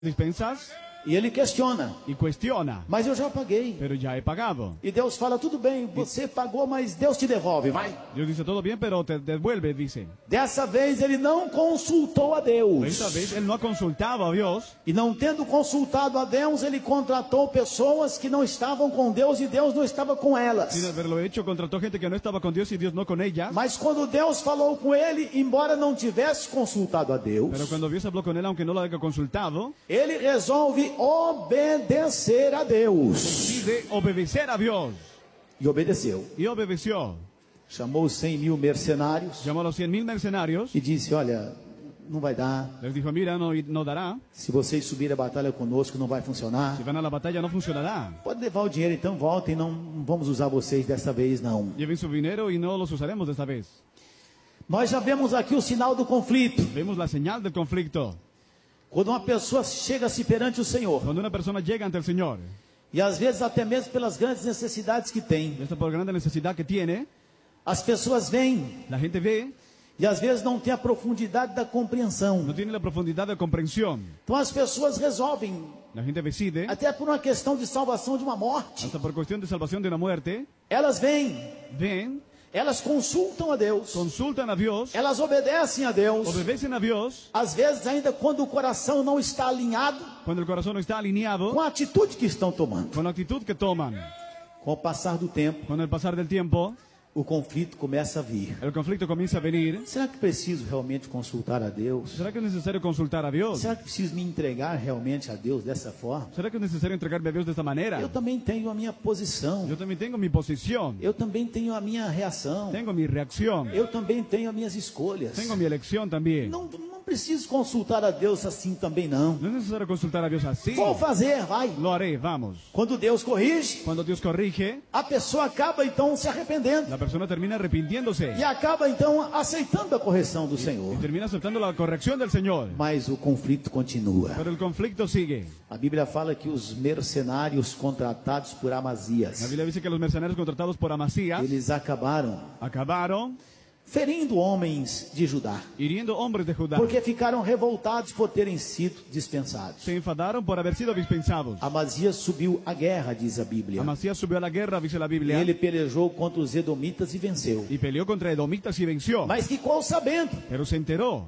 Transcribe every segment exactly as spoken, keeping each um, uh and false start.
dispensas e ele questiona. y cuestiona, Mas eu já paguei. pero ya he pagado. E Deus fala, tudo bem, você pagou, mas Deus te devolve, vai. Dios dice, todo bien, pero te devuelve, dice. Dessa vez ele não consultou a Deus. Esta vez él no ha consultado a Dios. E não tendo consultado a Deus, ele contratou pessoas que não estavam com Deus e Deus não estava com elas. Sin haberlo hecho, contrató gente que no estaba con Dios y Dios no con ella. Mas quando Deus falou com ele, embora não tivesse consultado a Deus, Pero cuando Dios habló con él, aunque no lo haya consultado, ele resolve obedecer a Deus. decide obedecer a Dios. E obedeceu. Y obedeció. Chamou os cem mil mercenários Llamó a los cien mil mercenarios. e disse, olha, não vai dar. Les dijo, mira, no, no dará. Se vocês subirem a batalha conosco, não vai funcionar. Si van a la batalla no funcionará. Pode levar o dinheiro, então voltem, não vamos usar vocês dessa vez, não. Lleven su dinero y no los usaremos esta vez. Nós já vemos aqui o sinal do conflito. Vemos la señal del conflicto. Quando uma pessoa chega-se perante o Senhor, Cuando una persona llega ante el Señor, e às vezes até mesmo pelas grandes necessidades que tem, esta por grande necesidad que tiene, as pessoas vêm la gente ve, e às vezes não tem a profundidade da compreensão. no tiene la profundidad de comprensión. Então as pessoas resolvem, La gente decide, até por uma questão de salvação de uma morte, hasta por cuestión de salvación de una muerte, elas vêm, ven, elas consultam a Deus, consultan a Dios, elas obedecem a Deus. obedecen a Dios, Às vezes ainda quando o coração não está alinhado cuando el corazón no está alineado com a atitude que estão tomando. con la actitud que toman. Com o passar do tempo, Con el pasar del tiempo, o conflito começa a vir. el conflicto comienza a venir. Será que preciso realmente consultar a Deus? ¿Será que es necesario consultar a Dios? Será que preciso me entregar realmente a Deus dessa forma? ¿Será que es necesario entregarme a Dios de esta manera? Eu também tenho a minha posição. Yo también tengo mi posición, Eu também tenho a minha reação. tengo mi reacción, Eu também tenho as minhas escolhas. tengo mi elección también. Não, não preciso consultar a Deus assim também não. No es necesario consultar a Dios así. Vou fazer, vai. Lo haré, vamos. Quando Deus corrige, Cuando Dios corrige, a pessoa acaba então se arrependendo. la persona termina arrepintiéndose E acaba então aceitando a correção do y Senhor. termina aceptando la corrección del Señor. Mas o conflito continua. Pero el conflicto sigue. A Bíblia fala que os mercenários contratados por La Amazias, Biblia dice que los mercenarios contratados por Amasías eles acabaram acabaron ferindo homens de Judá, hiriendo hombres de Judá. porque ficaram revoltados por terem sido dispensados. Se enfadaron por haber sido dispensados. Amazias subiu à guerra, diz a Bíblia. Amasías subió a la guerra, dice la E Biblia, ele pelejou contra os edomitas e venceu. y peleó contra edomitas y venció. Mas ficou sabendo Pero se enteró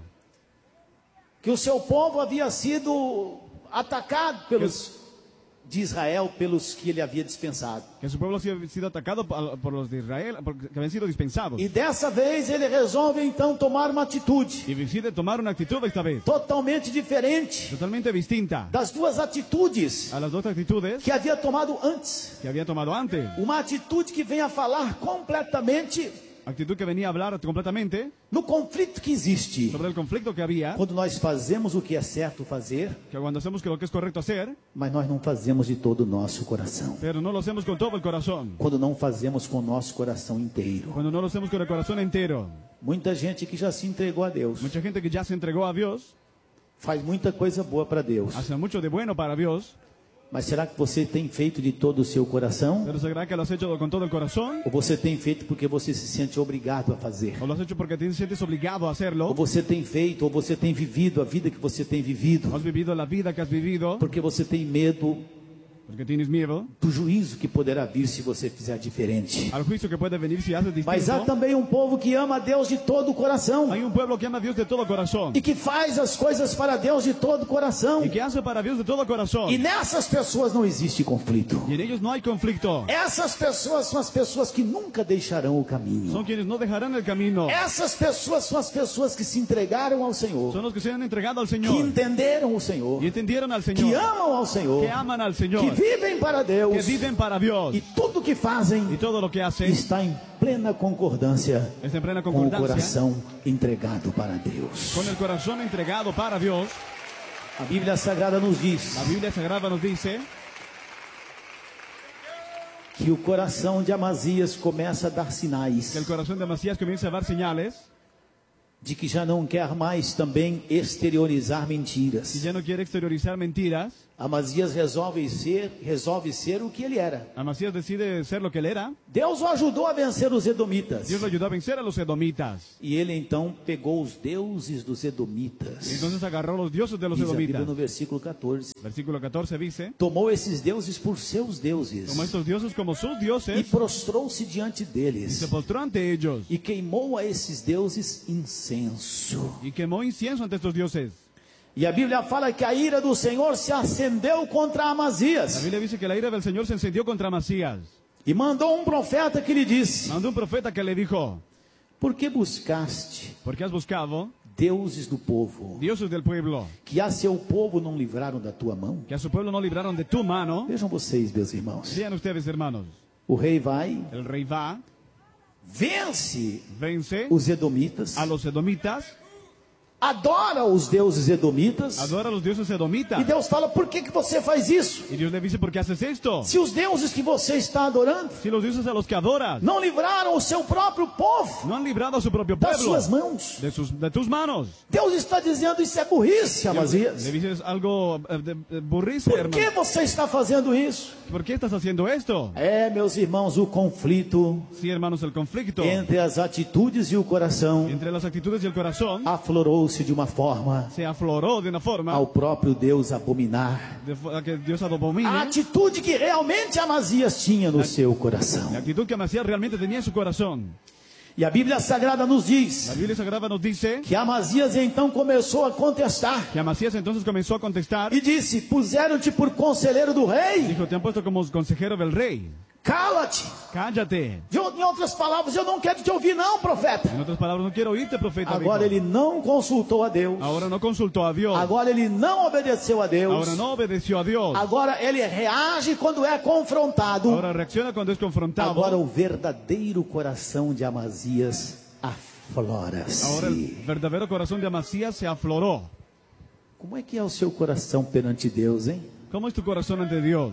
que o seu povo havia sido atacado pelos de Israel, pelos que ele havia dispensado. que su pueblo había sido atacado por por los de Israel, por- que habían sido dispensados. E dessa vez ele resolve então tomar uma atitude Y decide tomar una actitud esta vez, totalmente diferente totalmente distinta das duas atitudes a las dos actitudes que havia tomado antes. que había tomado antes. Uma atitude que vem a falar completamente Actitud que venía a hablar completamente no conflito que existe. sobre el conflicto que había, Quando nós fazemos o que é certo fazer, que cuando hacemos que lo que es correcto hacer, mas nós não fazemos de todo o nosso coração. pero no lo hacemos con todo el corazón. Quando não fazemos com o nosso coração inteiro. Cuando no lo hacemos con el corazón entero. Muita gente que já se entregou a Deus, Mucha gente que ya se entregó a Dios, faz muita coisa boa para Deus. hace mucho de bueno para Dios, Mas será que você tem feito de todo o seu coração? pero ¿será que lo has hecho con todo el corazón? Ou você tem feito porque você se sente obrigado a fazer? ¿O lo has hecho porque te sientes obligado a Ou hacerlo? você tem feito, ou você tem vivido a vida que você tem vivido, ¿O has vivido la vida que has vivido porque você tem medo porque tienes miedo do juízo que poderá vir se você fizer diferente? al juicio que puede venir si haces Mas há distinto? também um povo que ama a Deus de todo o coração Hay un pueblo que ama a Dios de todo corazón e que faz as coisas para Deus de todo o coração. y que hace para Dios de todo corazón. E nessas pessoas não existe conflito. Y en ellos no hay conflicto. Essas pessoas são as pessoas que nunca deixarão o caminho. Son quienes no dejarán el camino. Essas pessoas são as pessoas que se entregaram ao Senhor, Son los que se han entregado al que Señor entenderam o Senhor, y entendieron al que Señor, amam ao Senhor, que aman al que Señor, vivem para Deus que viven para Dios e tudo que fazem y todo lo que hacen está em plena concordância está en plena com o concordancia coração entregado para Deus. con el corazón entregado para Dios. A Bíblia Sagrada nos diz La Biblia Sagrada nos dice que o coração de Amazias começa a dar que sinais. el corazón de Amasías comienza a dar señales. de que já não quer mais também exteriorizar y mentiras. ya no quiere exteriorizar mentiras, Amazias resolve ser, resolve ser o que ele era. Amasías decide ser lo que él era. Deus o ajudou a vencer os edomitas. Dios lo ayudó a vencer a los edomitas. E ele então pegou os deuses dos Y edomitas. entonces agarró los dioses de los Diz a Bíblia edomitas. no versículo catorze. Versículo catorce dice, Tomou esses deuses por seus deuses tomó estos dioses como sus e dioses prostrou-se diante y se deles postró ante ellos e queimou a esses deuses incenso. y quemó incienso ante estos dioses. E a Bíblia fala que a ira do Senhor se acendeu contra La Amazias Biblia dice que la ira del Señor se encendió contra Amasías. e mandou um profeta que lhe disse: Mandó un profeta que le dijo, por que buscaste ¿por qué has buscado deuses do povo, dioses del pueblo que a seu povo não livraram da tua mão? que a su pueblo no libraron de tu mano? Vejam vocês, meus irmãos. Vean ustedes, hermanos, O rei vai, el rey va, vence vence os edomitas, a los edomitas, adora os deuses edomitas, adora a los dioses edomitas. e Deus fala: por que, que você faz isso? Y Dios le dice, ¿por qué haces esto? Se os deuses que você está adorando Si los dioses a los que adoras não livraram o seu próprio povo no han librado a su propio das pueblo suas mãos. de, sus, de tus manos. Deus está dizendo: isso é burrice, Le Amazias. dices algo eh, de, de burrice, Por hermano. que você está fazendo isso? ¿Por qué estás haciendo esto? É, meus irmãos, o conflito Sí, hermanos, el conflicto entre as atitudes e o coração entre las actitudes y el corazón aflorou-se de uma forma se afloró de una forma ao próprio Deus abominar. de fo- a que Dios abomine. A atitude que realmente Amazias tinha no seu coração. La actitud que Amasías realmente tenía en su corazón. E a Bíblia Sagrada nos La diz Biblia Sagrada nos dice que Amazias então começou a contestar que Amasías entonces comenzó a contestar. e disse: puseram-te por conselheiro do rei? Dijo, te han puesto como consejero del rey. Cala-te. Cállate. De- Em outras palavras, eu não quero te ouvir não, profeta. En otras palabras, no quiero oírte, profeta. Agora dijo. ele não consultou a Deus. Ahora no consultó a Dios. Agora ele não obedeceu a Deus. Ahora no obedeció a Dios. Agora ele reage quando é confrontado. Ahora reacciona cuando es confrontado. Agora o verdadeiro coração de Amazias Ahora aflora-se. el verdadero corazón de Amasías se afloró. Como é que é o seu coração perante Deus, hein? ¿Cómo es tu corazón ante Dios?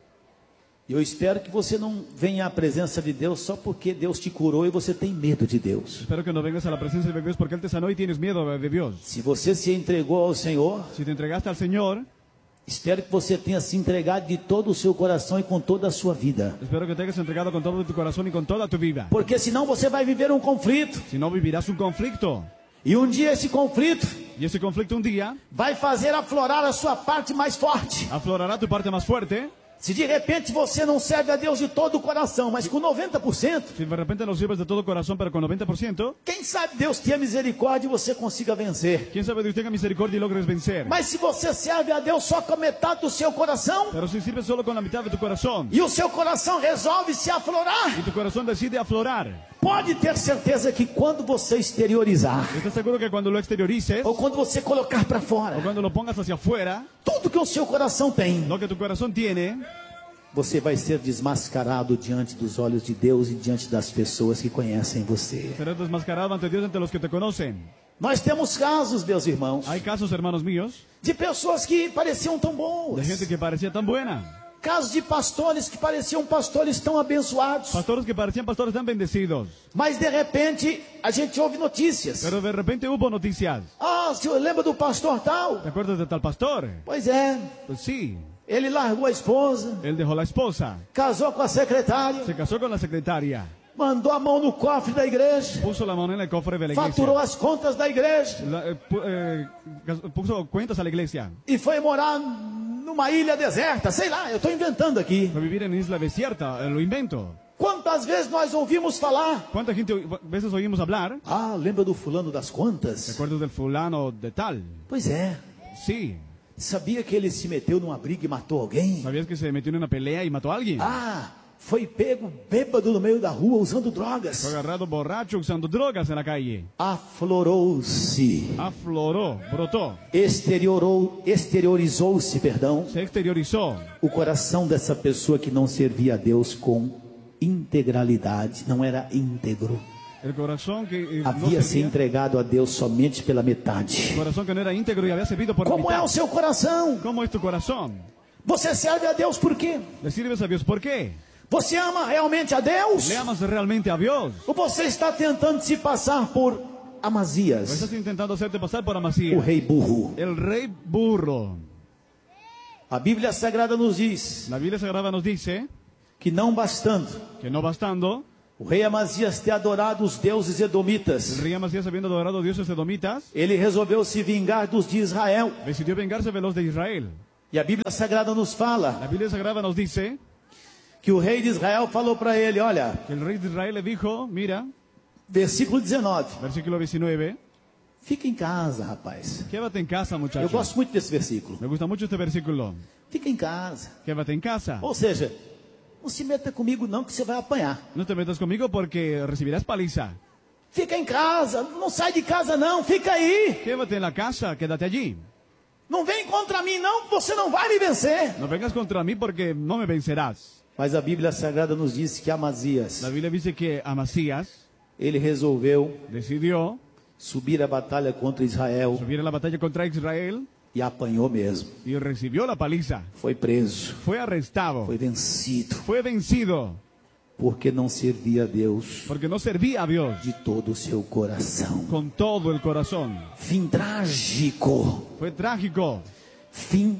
Eu espero que você não venha à presença de Deus só porque Deus te curou e você tem medo de Deus. Espero que no vengas a la presencia de Dios porque Él te sanó y tienes miedo de Dios. Se você se entregou ao Senhor, Si te entregaste al Señor, espero que você tenha se entregado de todo o seu coração e com toda a sua vida. espero que te hayas entregado con todo tu corazón y con toda tu vida. Porque senão você vai viver um conflito. Si no, vivirás un conflicto. E um dia esse conflito Y ese conflicto un día vai fazer aflorar a sua parte mais forte. aflorará tu parte más fuerte. Se de repente você não serve a Deus de todo o coração, mas com noventa por cento, Si de repente no sirves de todo corazón, pero con noventa por ciento, quem sabe Deus tenha misericórdia e você consiga vencer. quién sabe Dios tenga misericordia y logres vencer. Mas se você serve a Deus só com a metade do seu coração, Pero si sirves solo con la mitad de tu corazón e o seu coração resolve se aflorar, y tu corazón decide aflorar, pode ter certeza que quando você exteriorizar, ¿estás seguro que cuando lo exteriorices ou quando você colocar para o fora, cuando lo pongas hacia afuera, tudo que o seu coração tem, lo que tu corazón tiene, você vai ser desmascarado diante dos olhos de Deus e diante das pessoas que conhecem você. serás desmascarado ante Dios, ante los que te conocen? Nós temos casos, meus irmãos, Hay casos, hermanos míos, de pessoas que pareciam tão de boas. gente que parecía tan buena, Casos de pastores que pareciam pastores tão abençoados. pastores que parecían pastores tan bendecidos, Mas de repente a gente ouve notícias. pero de repente hubo noticias. Ah, o senhor lembra do pastor tal? ¿Te acuerdas de tal pastor? Pois é, Pues sí, ele largou a esposa, él dejó la esposa, casou com a secretária, se casó con la secretaria, mandou a mão no cofre da igreja, puso la mano en el cofre de la faturou iglesia, as contas da igreja la- eh, pu- eh, puso cuentas a la iglesia, e foi morar numa ilha deserta. Sei lá, eu estou inventando aqui. fue a vivir en isla desierta, eh, lo invento. Quantas vezes nós ouvimos falar? ¿Cuánta gente oi- veces oímos hablar? Ah, lembra do fulano das ¿Te contas? acuerdas del fulano de tal? Pois é. Sí. Sabia que ele se meteu numa briga e matou alguém? ¿Sabías que se metió en una pelea y mató a alguien? Ah, foi pego bêbado no meio da rua usando Fue drogas. agarrado borracho usando drogas en la calle. Aflorou-se, Afloró, brotó, exteriorou, exteriorizou-se, perdão, se exteriorizó o coração dessa pessoa que não servia a Deus com integralidade, não era íntegro. el corazón que eh, no Havia se servía, entregado a Deus somente pela metade. corazón que no era íntegro y había servido por Como é mitad. o seu coração? ¿Cómo es tu corazón? Você serve a Deus por quê? ¿Le sirves a Dios por qué? Você ama realmente a Deus? ¿Le amas realmente a Dios? Ou você está tentando se passar por Amazias, estás intentando hacerte pasar por o Amasías, rei burro. el rey burro. A Bíblia Sagrada nos diz La Biblia Sagrada nos dice que não bastando que no bastando, o rei Amazias ter adorado os deuses el edomitas, rey Amasías, habiendo adorado a dioses edomitas, ele resolveu se vingar dos de Israel. decidió vengarse de los de Israel. E a Bíblia Sagrada nos fala La Biblia Sagrada nos dice que o rei de Israel falou para ele, olha, que el rey de Israel le dijo, mira, versículo dezenove, versículo diecinueve, fica em casa, rapaz. quédate en casa, Eu muchacho. gosto muito desse versículo. Me gusta mucho este versículo. Fica em casa. Quédate en casa. Ou seja, não se meta comigo não, que você vai apanhar. No te metas conmigo porque recibirás paliza. Fica em casa, não sai de casa não, fica aí. Quédate en la casa, quédate allí. Não vem contra mim não, que você não vai me vencer. No vengas contra mí porque no me vencerás. Mas a Bíblia Sagrada nos diz que Amazias, La Biblia dice que Amasías ele resolveu decidió subir a batalha contra Israel subir a la batalla contra Israel e apanhou mesmo. y recibió la paliza. Foi preso, Fue arrestado, foi vencido, fue vencido porque não servia a Deus porque no servía a Dios de todo o seu coração. con todo el corazón. Fim trágico, Fue trágico, fim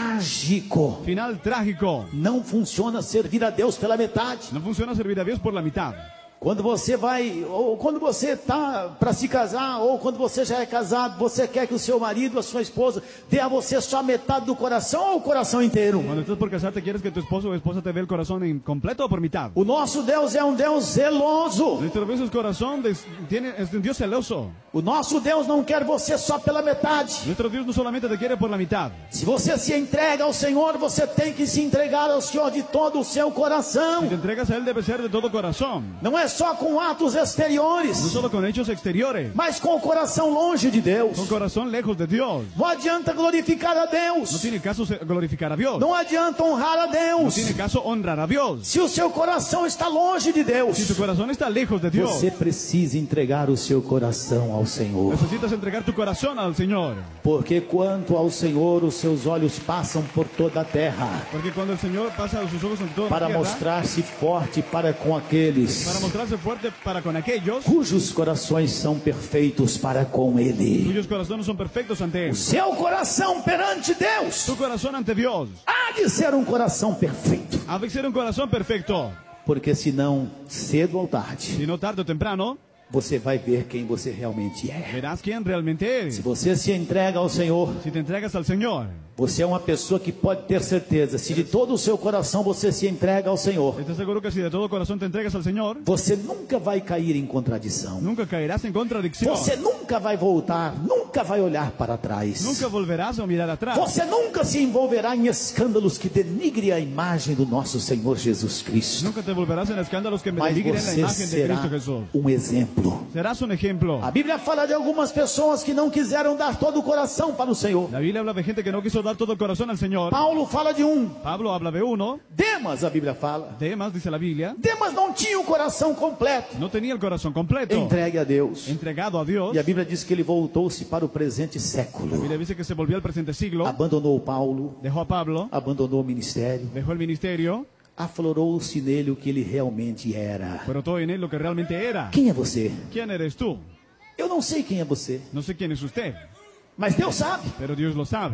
trágico. final trágico. Não funciona servir a Deus pela metade. No funciona servir a Dios por la mitad. Quando você vai, ou quando você está para se casar, ou quando você já é casado, você quer que o seu marido, a sua esposa, dê a você só metade do coração ou o coração inteiro? Cuando estás por casarte, ¿quieres que tu esposo o esposa te dé el corazón en completo o por mitad? O nosso Deus é um Deus zeloso. Nuestro Dios es corazón, de- tiene, es un Dios celoso. O nosso Deus não quer você só pela metade. Nuestro Dios no solamente te quiere por la mitad. Se você se entrega ao Senhor, você tem que se entregar ao Senhor de todo o seu Si te coração. entregas a Él, debe ser de todo corazón. Não é só com atos No exteriores, solo con hechos exteriores. mas com o coração longe de Deus. Con corazón lejos de Dios. Não adianta glorificar a No Deus. tiene caso se- glorificar a Dios. Não adianta honrar a No Deus. tiene caso honrar a Dios. Se o seu coração está longe de Deus, Si tu corazón está lejos de Dios, você precisa entregar o seu coração ao Senhor. necesitas entregar tu corazón al Señor. Porque quanto ao Senhor, os seus olhos passam por toda a terra, Porque cuando el Señor pasa sus ojos en toda la para tierra, mostrar-se forte para com para aqueles mostrarse fuerte para con aquellos cujos corações são perfeitos para com Ele. cuyos corazones son perfectos ante Él. Seu coração perante Deus Tu corazón ante Dios há de ser um coração perfeito, ha de ser un corazón perfecto. porque senão, cedo ou tarde, Si no, tarde o temprano, você vai ver quem você realmente é. verás quién realmente eres. Se você se entrega ao Senhor, Si te entregas al Señor, você é uma pessoa que pode ter certeza, se de todo o seu coração você se entrega ao Senhor, estás seguro que si de todo corazón te entregas al Señor, você nunca vai cair em contradição. nunca caerás en contradicción. Você nunca vai voltar, nunca vai olhar para trás. Nunca volverás a mirar atrás. Você nunca se envolverá em escândalos que denigre a imagem do nosso Senhor Jesus Cristo. Nunca te volverás en escándalos que me Mas denigren la você imagen de será Cristo Jesús. um exemplo. Serás un ejemplo. A Bíblia fala de algumas pessoas que não quiseram dar todo o coração para o Senhor. La Biblia habla de gente que no quiso dar todo el corazón al Señor. Paulo fala de um. Pablo habla de uno. Demas, a Bíblia fala. Demas, dice la Biblia, Demas não tinha o coração completo. no tenía el corazón completo. Entregue a Deus. Entregado a Dios. E a Bíblia diz que ele voltou-se para o presente século. La Biblia dice que se volvió al presente siglo. Abandonou Paulo, Dejó a Pablo. abandonou o ministério, Dejó el ministerio. aflorou-se nele o que ele realmente era. Brotó en él lo que realmente era. Quem é você? ¿Quién eres tú? Eu não sei quem é você, No sé quién es usted, mas Deus sabe. pero Dios lo sabe.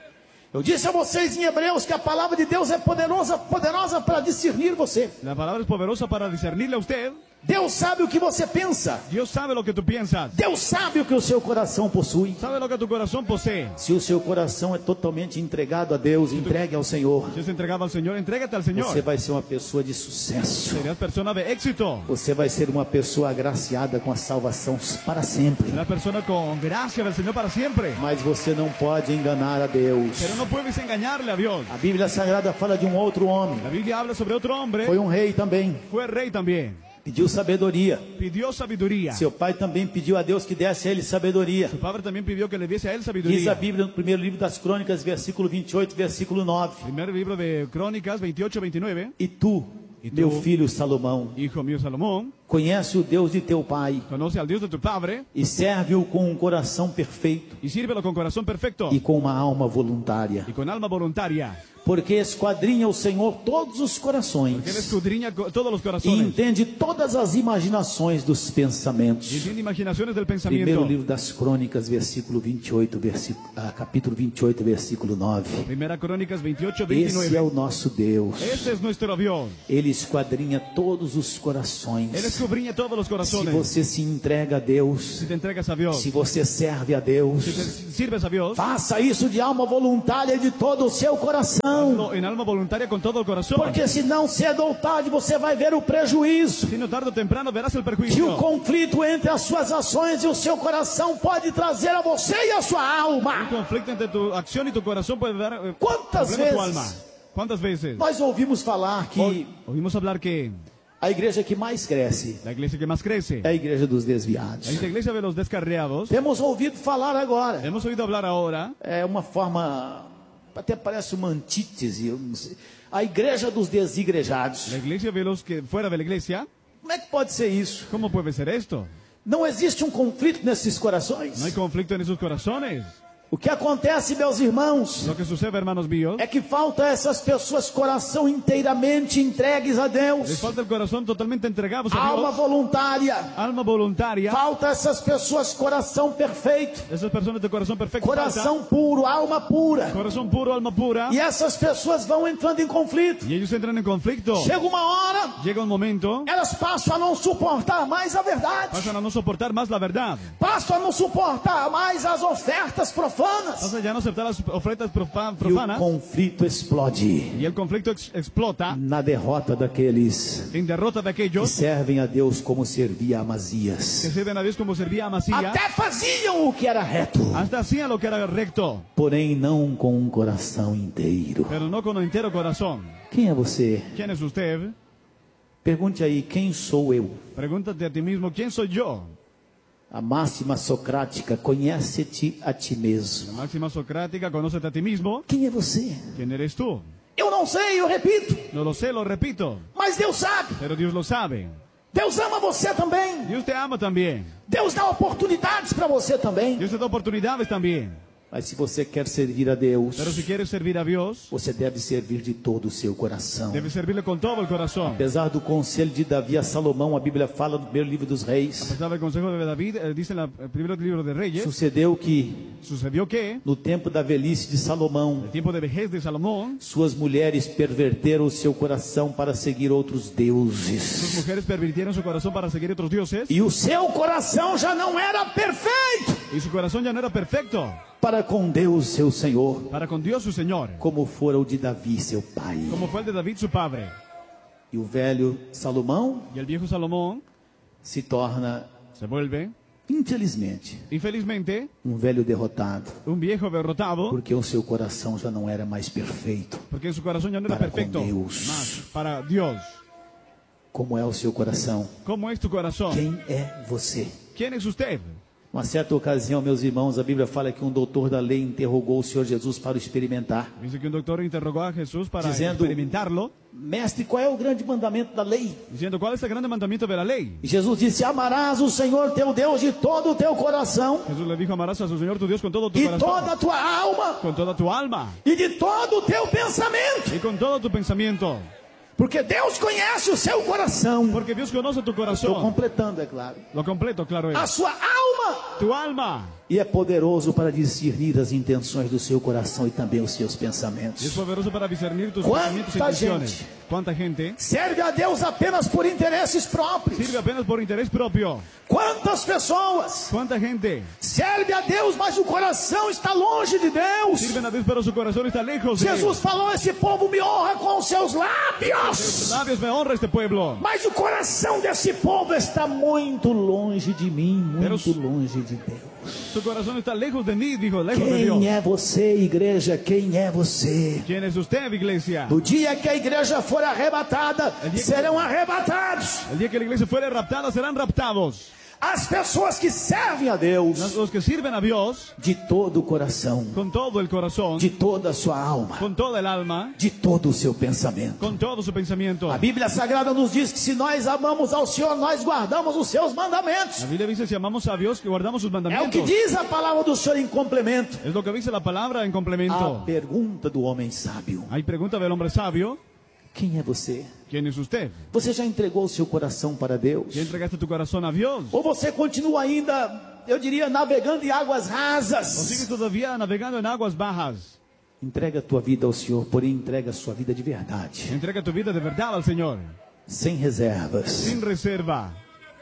Eu disse a vocês em Hebreus que a palavra de Deus é poderosa, poderosa para discernir você. La palabra es poderosa para discernirle a usted. Deus sabe o que você pensa. Dios sabe lo que tú piensas. Deus sabe o que o seu coração possui. Sabe lo que tu corazón posee. Se o seu coração é totalmente entregado a Deus, entregue ao Senhor, Si es entregado al Señor, entrégate al Señor. você vai ser uma pessoa de sucesso. Serás persona de éxito. Você vai ser uma pessoa agraciada com a salvação para sempre. Serás persona con gracia del Señor para siempre. Mas você não pode enganar a Deus. Pero no puedes engañarle a Dios. A Bíblia Sagrada fala de um outro homem. La Biblia habla sobre otro hombre. Foi um rei também. Fue rey también. Pediu sabedoria. Pidió sabiduría. Seu pai também pediu a Deus que desse a ele sabedoria. Su padre también pidió que le diese a él Diz a sabiduría. Bíblia no primeiro livro das Crônicas, versículo vinte e oito, versículo nove. Primer libro de Crónicas veintiocho veintinueve. E tu, E tu, meu filho Salomão, hijo mío Salomón, Conhece o Deus de teu pai conoce al Dios de tu Padre e serve-o com um coração perfeito y sírvelo con corazón perfecto e com uma alma voluntária. y con alma voluntaria. Porque esquadrinha o Senhor todos os corações Porque Él escudriña co- todos los e corazones entende todas as imaginações dos pensamentos. y tiene imaginaciones del Primeiro pensamiento. livro das Crônicas, versículo vinte e oito, versículo, ah, capítulo vinte e oito, versículo nove. Primera Crónicas veintiocho, Esse é veintinueve. o nosso Deus. Este es nuestro Dios. Ele esquadrinha todos os corações. Él escudriña todos los Se corazones. você se entrega a Deus, Si te entregas a Dios, se você serve a Deus, si te sirves a Dios, faça isso de alma voluntária de todo o seu coração. hazlo en alma voluntaria con todo el corazón. Porque senão cedo ou tarde você vai ver o prejuízo. Si no tarde o temprano verás el Que o perjuicio. conflito entre as suas ações e o seu coração pode trazer a você e a sua Un alma. conflicto entre tu acción y tu corazón puede dar eh, Quantas problema a tu alma. vezes ¿Cuántas veces? nós ouvimos falar que Hoy oímos hablar que a igreja que mais cresce la iglesia que más crece é a igreja dos desviados. es la iglesia de los descarriados. Temos ouvido falar agora. Hemos oído hablar ahora, É uma forma, até parece uma antítese. Eu não sei. A igreja dos desigrejados. la iglesia de los que fuera de la iglesia. Como é que pode ser isso? ¿Cómo puede ser esto? Não existe um conflito nesses No corações. hay conflicto en esos corazones. O que acontece, meus irmãos, Lo que sucede, hermanos míos, é que falta a essas pessoas coração inteiramente entregues a les Deus, falta el corazón totalmente entregados a alma Dios, voluntária. alma voluntaria. Falta a essas pessoas coração perfeito, Esas personas de corazón perfecto, coração puro, alma pura. falta. Corazón puro, alma pura. E essas pessoas vão entrando em conflito. Y ellos entran en conflicto. Chega uma hora, Llega un momento, elas passam a não suportar mais a verdade, pasan a no soportar más la verdad. passam a não suportar mais as ofertas profanas. Pasan ya a no aceptar las ofertas profa- E o profanas. conflito explode Y el conflicto ex- explota na derrota daqueles en derrota de que aquellos servem a Deus como servia que Amazias. sirven a Dios como servía Amasías. Até faziam o que era reto, Hasta hacían lo que era recto, porém não com um coração inteiro. pero no con entero corazón. Quem é você? ¿Quién es usted? Pergunte aí, quem sou eu? Pregúntate a ti mismo, ¿quién soy yo? A máxima socrática, conhece-te a ti La mesmo. máxima socrática, conócete a ti mismo. Quem é você? ¿Quién eres tú? Eu não sei, eu repito, No lo sé, lo repito, mas Deus sabe. pero Dios lo sabe. Deus ama você também. Dios te ama también. Deus dá oportunidades para você também. Dios te da oportunidades también. Mas se você quer servir a Deus, Pero si quieres servir a Dios, você deve servir de todo o seu coração. debes servirle con todo el corazón. Apesar do conselho de Davi a Salomão, a Bíblia fala no primeiro livro dos A reis, pesar del consejo de David, eh, dice en la- el primer libro de Reyes, sucedeu que sucedió que, no tempo da velhice de Salomão, el tiempo de vejez de Salomón, suas mulheres perverteram o seu coração para seguir outros sus deuses. mujeres pervirtieron su corazón para seguir otros dioses, E o seu coração já não era perfeito y su corazón ya no era perfecto para com Deus, seu Senhor, para con Dios su Señor, como fora o de Davi, seu pai. como fue el de David su padre. E o velho Salomão Y el viejo Salomón se torna, se vuelve, infelizmente, infelizmente, um velho derrotado, un viejo derrotado, porque o seu coração já não era mais perfeito. porque en su corazón ya no era Para con perfecto, Dios. más para Dios. Como é o seu coração? ¿Cómo es tu corazón? Quem é você? ¿Quién es usted? Uma certa ocasião, meus irmãos, a Bíblia fala que um doutor da lei interrogou o Senhor Jesus para o experimentar. Dice que un doctor interrogó a Jesús para Diciendo- experimentarlo, Mestre, qual é o grande mandamento da lei? diciendo, ¿cuál es el grande mandamiento de la ley? E Jesus disse: amarás o Senhor teu Deus de todo o teu coração, Jesús le dijo, amarás a su Señor tu Dios con todo tu de corazón, toda a tua alma con toda tu alma e de todo o teu pensamento. y con todo tu pensamiento. Porque Deus conhece o seu coração. Porque Dios conoce tu Estou corazón. completando, é claro. Lo completo, claro A es. sua alma. Tu alma. E é poderoso para discernir as intenções do seu coração e também os seus Y es pensamentos. poderoso para discernir tus ¿Cuánta pensamientos e intenciones. gente? ¿Cuánta gente Serve a Deus apenas por interesses próprios. sirve apenas por interés propio? Quantas pessoas ¿Cuánta gente serve a Deus, mas o coração está longe de Deus? sirven a Dios pero su corazón está lejos de Jesus Él? falou: esse povo me honra com os seus lábios, Labios me honra este pueblo, mas o coração desse povo está muito longe de mim, Pero muito su- longe de Deus. su corazón está lejos de mí, dijo, lejos de Dios. Quem é você, igreja? Quem é você? ¿Quién es usted, iglesia? No dia que a igreja for arrebatada, El dia que- serão arrebatados. El día que la iglesia fuere raptada, serán raptados. As pessoas que servem a Deus Los, los que sirven a Dios de todo o coração, con todo el corazón, de toda a sua alma, con toda el alma, de todo o seu pensamento. con todo su pensamiento. A Bíblia Sagrada nos diz que se nós amamos ao Senhor, nós guardamos os seus mandamentos. La Biblia dice, si amamos a Dios, que guardamos sus É o que mandamientos. diz a palavra do Senhor em complemento. Es lo que dice la palabra en A complemento. pergunta do homem sábio: Hay pregunta del hombre sabio, quem é você? ¿quién es usted? Você já entregou o seu coração para Deus? ¿Ya entregaste tu corazón a Dios? Ou você continua ainda, eu diria, navegando em águas ¿O rasas? sigues todavía navegando en aguas bajas? Entrega a tua vida ao Senhor, porém entrega a sua vida de verdade, Entrega tu vida de verdad al Señor, sem reservas. sin reserva.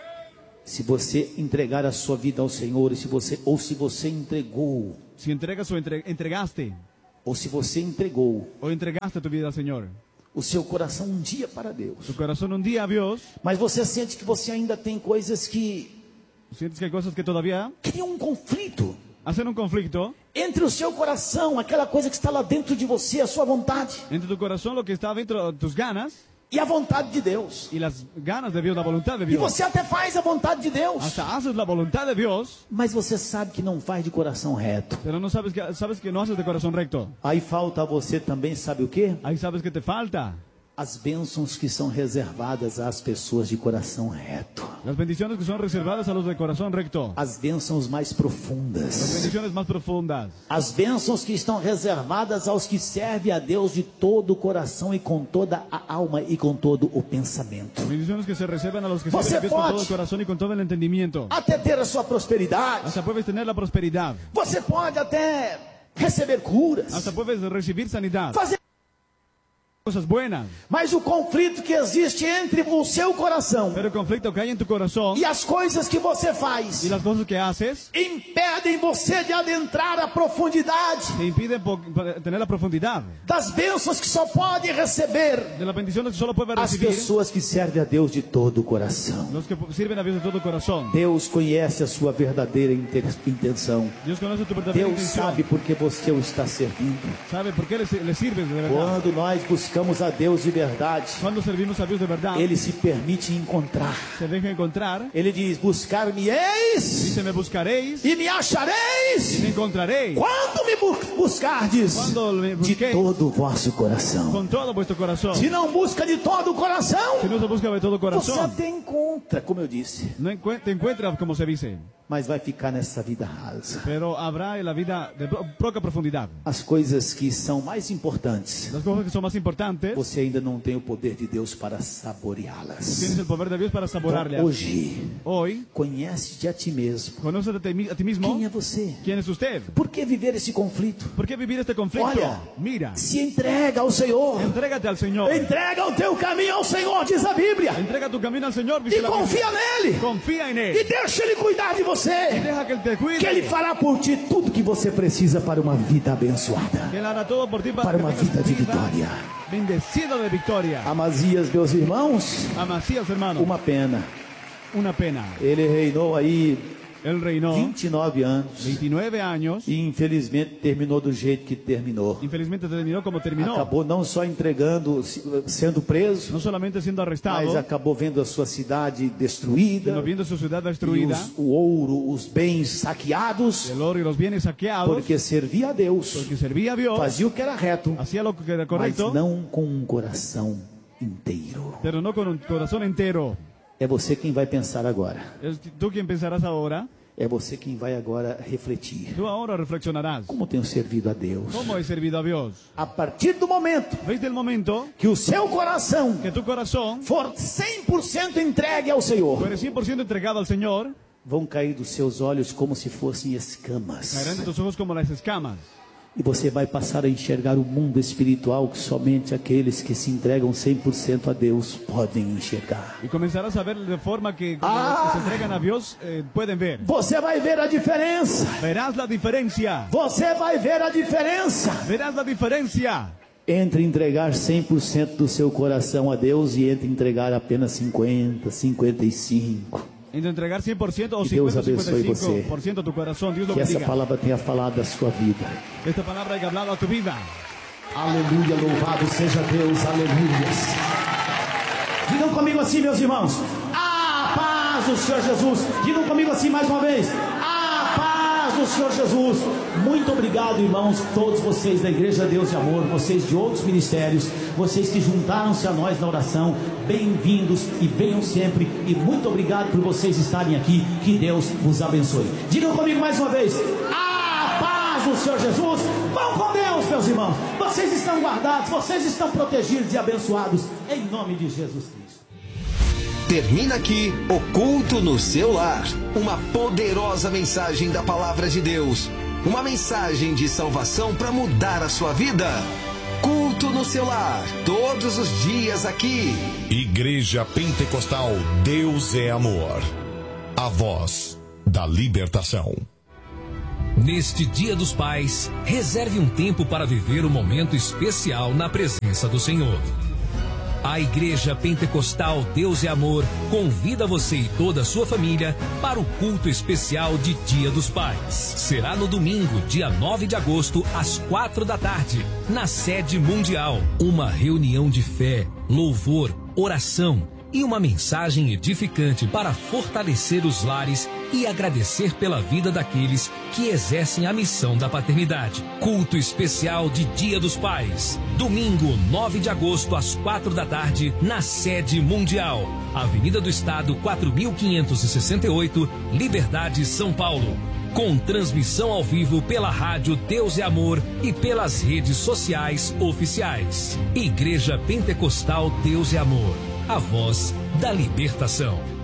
Se você entregar a sua vida ao Senhor, e se você, ou se você entregou, Si entregas o entre- entregaste, ou se você entregou o entregaste tu vida al Señor, o seu coração um dia para Deus, tu corazón un día a Dios, mas você sente que você ainda tem coisas que sientes que hay cosas que todavía criam um conflito hacen un conflicto entre o seu coração, aquela coisa que está lá dentro de você, a sua vontade, entre tu corazón, lo que está dentro de tus ganas, e a vontade de Deus. y las ganas de Dios, la voluntad de E Dios. você até faz a vontade de Deus, Hasta haces la voluntad de Dios, mas você sabe que não faz de coração reto. pero no sabes que, sabes que no haces de corazón recto. Aí falta a você também, sabe o quê? Ahí sabes que te falta. As bênçãos que são reservadas às pessoas de coração reto. Las bendiciones que son reservadas a los de corazón recto. As bênçãos mais Las profundas. bendiciones más profundas. As bênçãos que estão reservadas aos que servem a Deus de todo o coração e com toda a alma e com todo o pensamento. Bendiciones que se reservan a los que Você sirven a Dios con pode- todo el corazón y con todo el entendimiento. Até ter a sua prosperidade. Hasta puedes tener la prosperidad. Você pode até receber curas. Hasta puedes recibir sanidad. Fazer. Cosas buenas. Mas o conflito que existe entre o seu coração Pero el conflicto que hay en tu corazón e as coisas que você faz y las cosas que haces impedem você de adentrar a profundidade te impiden po- tener la profundidad das bênçãos que só pode receber de las bendiciones que solo puedes as recibir pessoas que servem a Deus de todo o coração. los que sirven a Dios de todo el corazón. Deus conhece a sua verdadeira inter- intenção. Dios conoce tu verdadera Deus intención. sabe por que você o está servindo. Sabe por qué le, le sirves de verdad. Quando nós buscamos a Deus de verdade, Cuando servimos a Dios de verdad, Ele se permite encontrar. se deja encontrar. Ele diz: buscar-me-eis Dice, me buscaréis e me y achareis me encontraréis quando me bu- buscardes Cuando me de busquéis todo o vosso coração. con todo vuestro corazón. Se não busca de todo o coração, Si no se busca de todo você corazón, até encontra, como eu disse, no encuent- te encuentras como se dice, mas vai ficar nessa vida rasa. pero habrá en la vida de pro- poca profundidad. As coisas que são mais importantes, Las cosas que son más importantes, você ainda não tem o poder de Deus para saboreá-las. tienes el poder de Dios para saborearle. Então, hoje, Hoy, conhece-te a ti mesmo. conoce a ti, a ti mismo Quem é você? quién es usted. Por que viver esse conflito? ¿Por qué vivir este conflicto? Olha, Mira, se entrega ao Senhor. entrégate al Señor. Entrega o teu caminho ao Senhor, diz a Bíblia. Entrega tu camino al Señor, dice E la Biblia. confia nele. Confía en E Él. deixa Ele cuidar de Y você. deja que Él te cuide. Que Ele fará por ti tudo que você precisa para uma vida abençoada. Que Él hará todo por ti Para que uma tengas vida de vitória. bendecida de victoria. Amazias, meus irmãos, Amasías, hermano, uma pena. una pena. Ele reinou aí Él reinó vinte e nove anos. veintinueve años. E infelizmente terminou do jeito que terminou. Infelizmente terminó como terminó. Acabou não só entregando, sendo preso, No solamente siendo mas arrestado, acabou vendo a sua cidade destruída, sino viendo su ciudad e destruida, os, o ouro, os bens saqueados, el oro y los bienes saqueados, porque servia a Deus, porque servía a Dios, fazia o que era reto, hacía lo que era mas correcto, não com um coração inteiro. pero no con un corazón entero. É você quem vai pensar agora. Es tú quien pensarás ahora, É você quem vai agora refletir. tú ahora reflexionarás. Como tenho servido a Deus? ¿Cómo he servido a Dios? A partir do momento Desde el momento que o seu coração que tu corazón for cem por cento entregue ao Senhor, fuere cien por ciento entregado al Señor, vão cair dos seus olhos como se fossem escamas. caerán de tus ojos como las escamas. E você vai passar a enxergar o mundo espiritual que somente aqueles que se entregam cem por cento a Deus podem enxergar. Y comenzarás a ver de forma que como Ah. los que se entregan a Dios eh, pueden ver. Você vai ver a diferença. Verás la diferencia. Você vai ver a diferença Verás la diferencia entre entregar cem por cento do seu coração a Deus e entre entregar apenas cinquenta, cinquenta e cinco. entre entregar cien por ciento o Que Deus cincuenta o abençoe cincuenta y cinco por ciento você. tu corazón. Dios lo Que essa bendiga. palavra tenha falado da sua vida. Esta palabra hay que hablado a tu vida. Aleluia, louvado seja Deus, aleluia. Digam comigo assim, meus irmãos: a paz paz do Senhor Jesus. Digam comigo assim mais uma vez: a paz do Senhor Jesus. Muito obrigado, irmãos, todos vocês da Igreja Deus e Amor, vocês de outros ministérios, vocês que juntaram-se a nós na oração. Bem-vindos e venham sempre, e muito obrigado por vocês estarem aqui. Que Deus vos abençoe. Digam comigo mais uma vez: a paz do Senhor Jesus. Vão com Deus, meus irmãos. Vocês estão guardados, vocês estão protegidos e abençoados em nome de Jesus Cristo. Termina aqui o Culto no Seu Lar, uma poderosa mensagem da Palavra de Deus, uma mensagem de salvação para mudar a sua vida. Culto no Seu Lar, todos os dias aqui. Igreja Pentecostal Deus é Amor, a voz da libertação. Neste Dia dos Pais, reserve um tempo para viver um momento especial na presença do Senhor. A Igreja Pentecostal Deus é Amor convida você e toda a sua família para o culto especial de Dia dos Pais. Será no domingo, dia nove de agosto, às quatro da tarde, na sede mundial. Uma reunião de fé, louvor, oração e uma mensagem edificante para fortalecer os lares e agradecer pela vida daqueles que exercem a missão da paternidade. Culto especial de Dia dos Pais. Domingo, nove de agosto, às quatro da tarde, na sede mundial. Avenida do Estado, quatro mil quinhentos e sessenta e oito, Liberdade, São Paulo. Com transmissão ao vivo pela rádio Deus é Amor e pelas redes sociais oficiais. Igreja Pentecostal Deus é Amor, a voz da libertação.